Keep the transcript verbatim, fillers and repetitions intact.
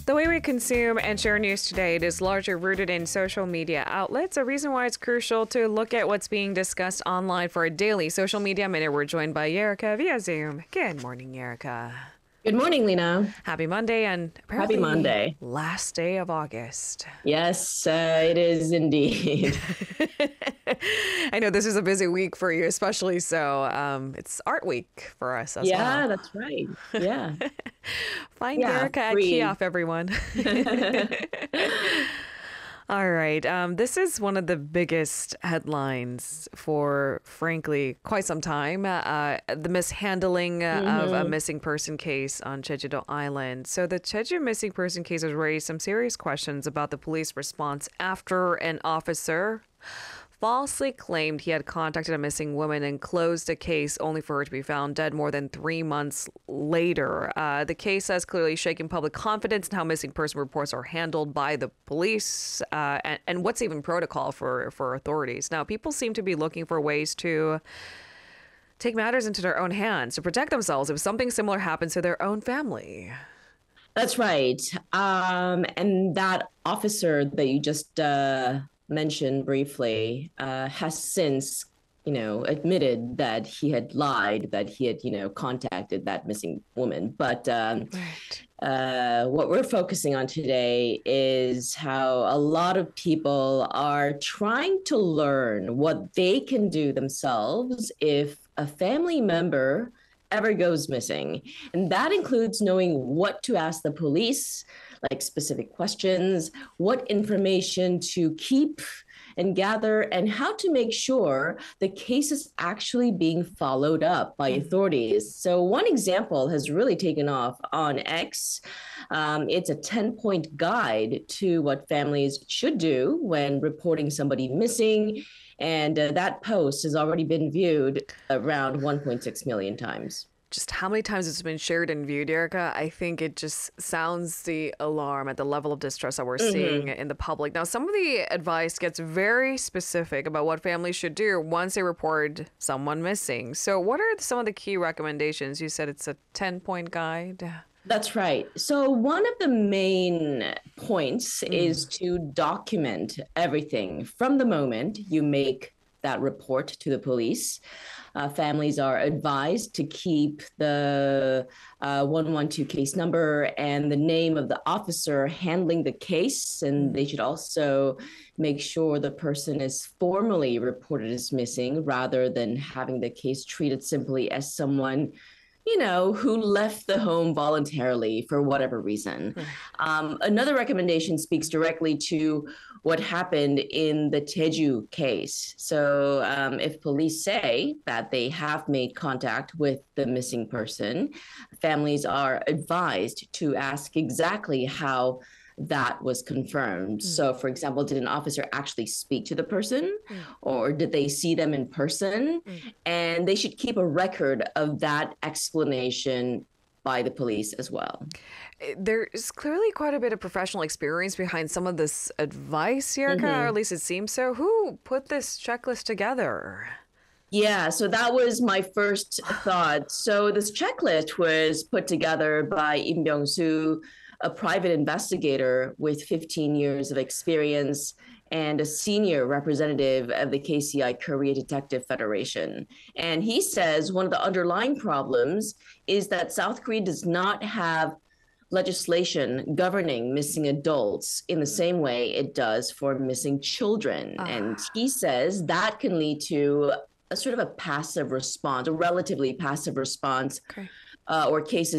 The way we consume and share news today it is largely rooted in social media outlets, a reason why it's crucial to look at what's being discussed online for a daily social media minute. We're joined by Yerika via Zoom. Good morning, Yerika. Good morning, Lena. Happy Monday, and apparently Happy Monday. Last day of August. Yes, uh, it is indeed. I know this is a busy week for you, especially so. Um, it's Art Week for us as yeah, well. that's right. Yeah. Find Yeah, Yerika at free. Kiosk, everyone. All right. Um, this is one of the biggest headlines for, frankly, quite some time. Uh, the mishandling uh, Mm-hmm. of a missing person case on Jeju-do Island. So the Jeju missing person case has raised some serious questions about the police response after an officer falsely claimed he had contacted a missing woman and closed a case only for her to be found dead more than three months later. Uh, the case has clearly shaken public confidence in how missing person reports are handled by the police uh, and, and what's even protocol for, for authorities. Now, people seem to be looking for ways to take matters into their own hands to protect themselves if something similar happens to their own family. That's right. Um, and that officer that you just uh, mentioned briefly uh, has since, you know, admitted that he had lied, that he had, you know, contacted that missing woman. But um, Right. uh, what we're focusing on today is how a lot of people are trying to learn what they can do themselves if a family member ever goes missing. And that includes knowing what to ask the police, like specific questions, what information to keep and gather, and how to make sure the case is actually being followed up by authorities. So one example has really taken off on X. Um, it's a ten-point guide to what families should do when reporting somebody missing. And uh, that post has already been viewed around one point six million times. Just how many times it's been shared and viewed, Erica, I think it just sounds the alarm at the level of distress that we're mm-hmm. seeing in the public. Now, some of the advice gets very specific about what families should do once they report someone missing. So what are some of the key recommendations? You said it's a ten-point guide. That's right. So one of the main points mm. is to document everything from the moment you make that report to the police. Uh, families are advised to keep the uh, one one two case number and the name of the officer handling the case. And they should also make sure the person is formally reported as missing rather than having the case treated simply as someone, you know, who left the home voluntarily for whatever reason. Um, another recommendation speaks directly to what happened in the Jeju case. So um, if police say that they have made contact with the missing person, families are advised to ask exactly how that was confirmed. Mm. So, for example, did an officer actually speak to the person mm. or did they see them in person? Mm. And they should keep a record of that explanation by the police as well. There is clearly quite a bit of professional experience behind some of this advice, Yerika, mm-hmm. or at least it seems so. Who put this checklist together? Yeah, so that was my first thought. So this checklist was put together by Im Byung-soo, a private investigator with fifteen years of experience and a senior representative of the K C I Korea Detective Federation. And he says one of the underlying problems is that South Korea does not have legislation governing missing adults in the same way it does for missing children. Uh. And he says that can lead to a sort of a passive response, a relatively passive response, okay. uh, or cases